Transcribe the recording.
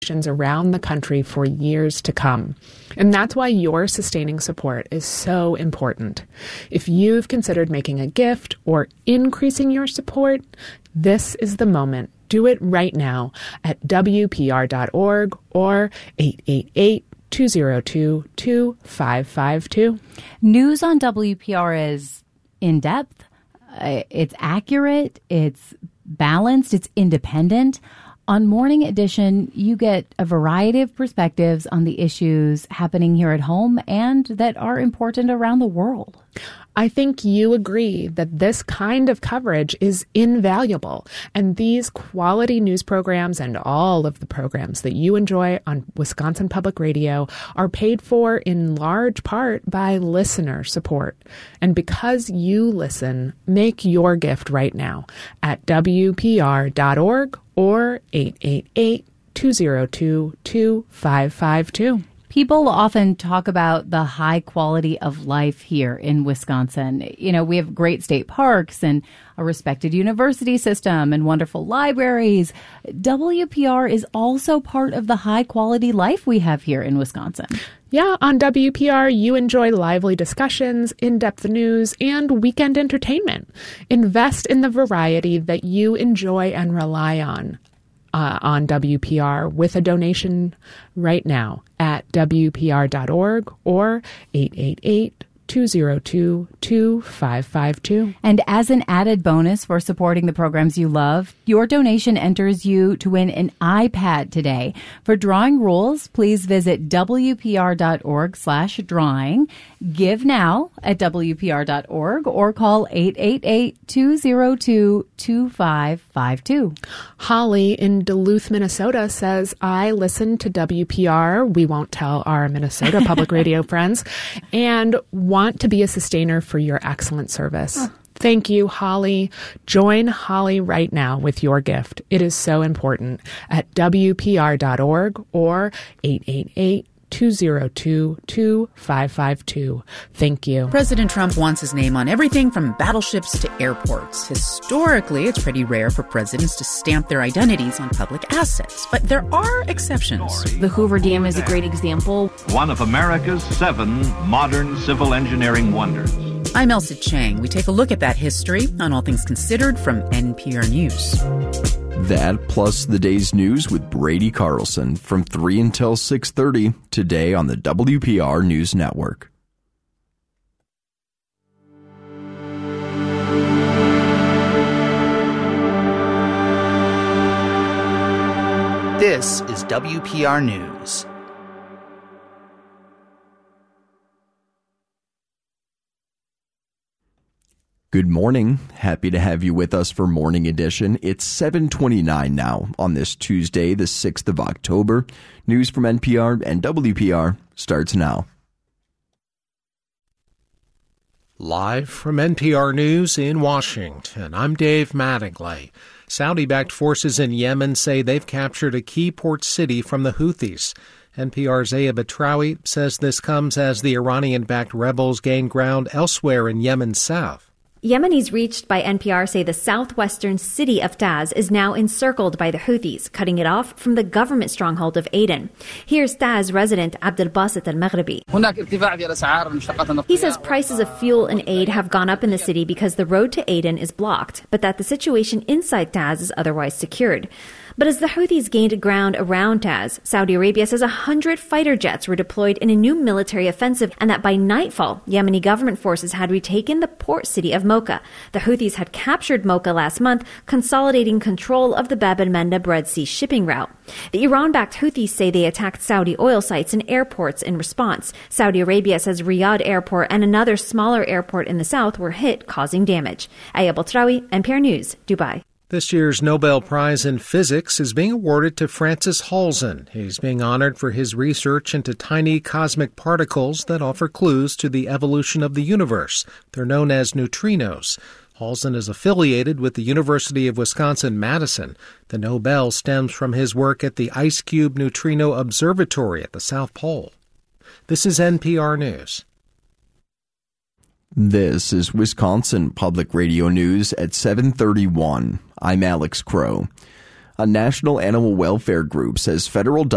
stations around the country for years to come. And that's why your sustaining support is so important. If you've considered making a gift or increasing your support, this is the moment. Do it right now at WPR.org or 888-202-2552. News on WPR is in-depth, it's accurate, it's balanced, it's independent. On Morning Edition, you get a variety of perspectives on the issues happening here at home and that are important around the world. I think you agree that this kind of coverage is invaluable, and these quality news programs and all of the programs that you enjoy on Wisconsin Public Radio are paid for in large part by listener support. And because you listen, make your gift right now at WPR.org or 888-202-2552. People often talk about the high quality of life here in Wisconsin. You know, we have great state parks and a respected university system and wonderful libraries. WPR is also part of the high quality life we have here in Wisconsin. Yeah, on WPR, you enjoy lively discussions, in-depth news, and weekend entertainment. Invest in the variety that you enjoy and rely on WPR with a donation right now at WPR.org or 888-202-2552. And as an added bonus for supporting the programs you love, your donation enters you to win an iPad today. For drawing rules, please visit WPR.org/drawing. Give now at WPR.org or call 888-202-2552. Holly in Duluth, Minnesota says, I listen to WPR. We won't tell our Minnesota Public Radio friends. And want to be a sustainer for your excellent service. Thank you, Holly. Join Holly right now with your gift. It is so important at WPR.org or 888-202-2552. Thank you. President Trump wants his name on everything from battleships to airports. Historically, it's pretty rare for presidents to stamp their identities on public assets, but there are exceptions. The Hoover Dam is a great example. One of America's 7 modern civil engineering wonders. I'm Elsa Chang. We take a look at that history on All Things Considered from NPR News. That plus the day's news with Brady Carlson from 3 until 6:30 today on the WPR News Network. This is WPR News. Good morning. Happy to have you with us for Morning Edition. It's 7:29 now on this Tuesday, the 6th of October. News from NPR and WPR starts now. Live from NPR News in Washington, I'm Dave Mattingly. Saudi-backed forces in Yemen say they've captured a key port city from the Houthis. NPR's Aya Batrawi says this comes as the Iranian-backed rebels gain ground elsewhere in Yemen's south. Yemenis reached by NPR say the southwestern city of Taz is now encircled by the Houthis, cutting it off from the government stronghold of Aden. Here's Taz resident Abdel Basit al-Maghribi. He says prices of fuel and aid have gone up in the city because the road to Aden is blocked, but that the situation inside Taz is otherwise secured. But as the Houthis gained ground around Taz, Saudi Arabia says 100 fighter jets were deployed in a new military offensive, and that by nightfall, Yemeni government forces had retaken the port city of Mocha. The Houthis had captured Mocha last month, consolidating control of the Bab el-Mandeb Red Sea shipping route. The Iran-backed Houthis say they attacked Saudi oil sites and airports in response. Saudi Arabia says Riyadh Airport and another smaller airport in the south were hit, causing damage. Aya Batrawi, NPR News, Dubai. This year's Nobel Prize in Physics is being awarded to Francis Halzen. He's being honored for his research into tiny cosmic particles that offer clues to the evolution of the universe. They're known as neutrinos. Halzen is affiliated with the University of Wisconsin-Madison. The Nobel stems from his work at the IceCube Neutrino Observatory at the South Pole. This is NPR News. This is Wisconsin Public Radio News at 7:31. I'm Alex Crow. A national animal welfare group says federal